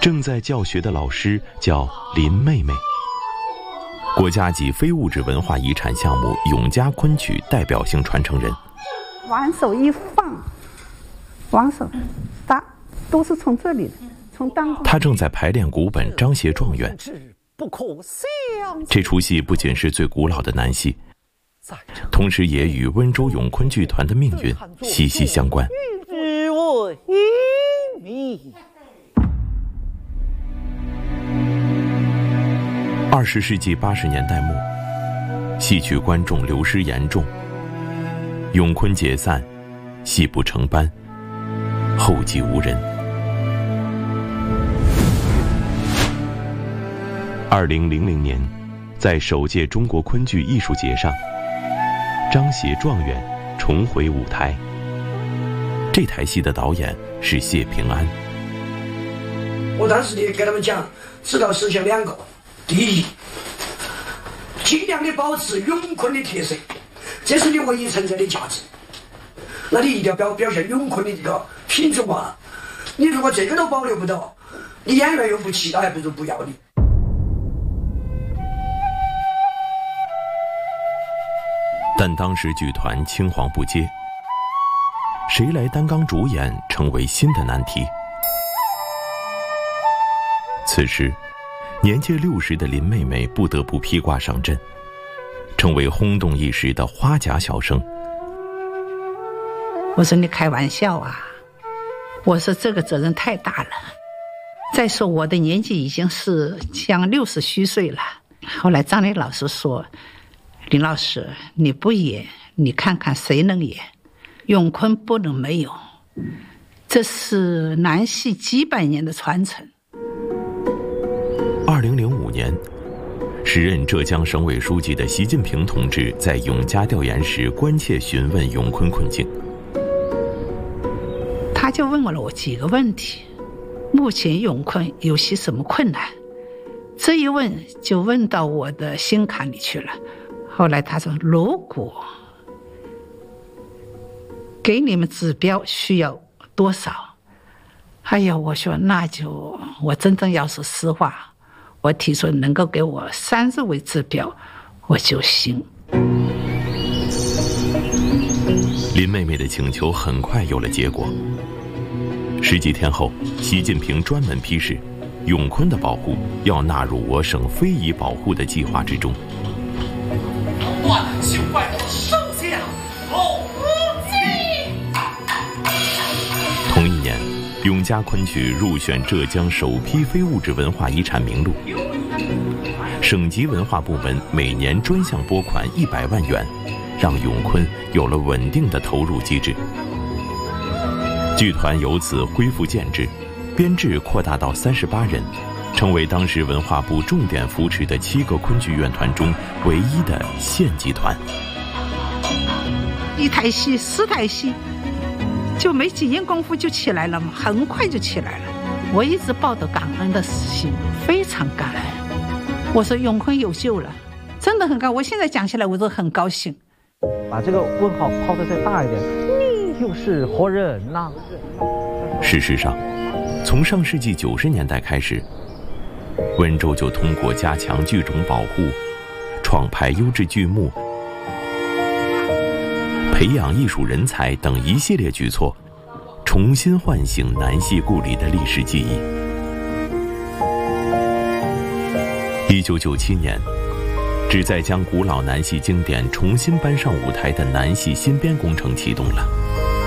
正在教学的老师叫林妹妹，国家级非物质文化遗产项目永嘉昆曲代表性传承人。 往手一放，往手打，都是从这里的，从当中。 他正在排练古本《张协状元》。这出戏不仅是最古老的南戏，同时也与温州永昆剧团的命运息息相关。20世纪80年代末，戏曲观众流失严重，永昆解散，戏不成班，后继无人。2000年，在首届中国昆剧艺术节上，张协状元重回舞台。这台戏的导演是谢平安。 我当时给他们讲，只要实现2个：第一，尽量的保持永昆的特色，这是你唯一存在的价值。那你一定要表现永昆的这个品种化。你如果这个都保留不到，你演员又不齐，那还不如不要你。 但当时剧团青黄不接，谁来担纲主演成为新的难题。此时，年届60的林妹妹不得不披挂上阵，成为轰动一时的花甲小生。 我说你开玩笑啊！我说这个责任太大了。再说我的年纪已经是将60虚岁了。后来张磊老师说，林老师你不演，你看看谁能演？永昆不能没有，这是南戏几百年的传承。 2005年，时任浙江省委书记的习近平同志在永嘉调研时关切询问永昆困境。 他就问了我几个问题，目前永昆有些什么困难？这一问就问到我的心坎里去了。后来他说，如果给你们指标需要多少？哎呀，我说那就我真正要说实话，我提出能够给我30位指标，我就行。 林妹妹的请求很快有了结果。10几天后，习近平专门批示，永昆的保护要纳入我省非遗保护的计划之中。 就怪我手下无忌。 同一年，永嘉昆曲入选浙江首批非物质文化遗产名录。省级文化部门每年专项拨款100万元，让永昆有了稳定的投入机制。剧团由此恢复建制，编制扩大到38人，成为当时文化部重点扶持的7个昆剧院团中唯一的县级团。 1台戏10台戏，就没几年功夫就起来了嘛，很快就起来了。我一直抱着感恩的心，非常感恩。我说永昆有救了，真的很高。我现在讲起来我都很高兴。 把这个问号抛得再大一点，你又是何人呐？ 事实上，从上世纪90年代开始，温州就通过加强剧种保护、创排优质剧目、培养艺术人才等一系列举措，重新唤醒南戏故里的历史记忆。1997年，旨在将古老南戏经典重新搬上舞台的南戏新编工程启动了。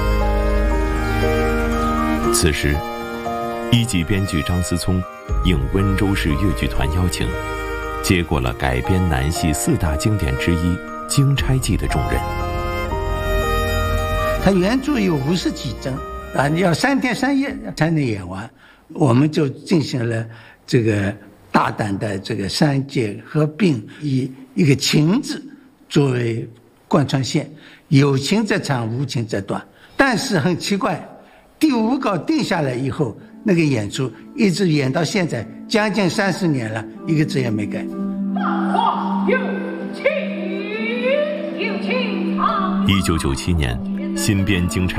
此时，1级编剧张思聪应温州市粤剧团邀请，接过了改编南戏4大经典之一《京差记》的重任。 他原著有50几帧啊，你要3天3夜才能演完。我们就进行了这个大胆的这个删减合并，以一个情字作为贯穿线，有情则长，无情则短。但是很奇怪，第5稿定下来以后，那个演出一直演到现在，将近30年了，一个字也没改。 1997年，新编京差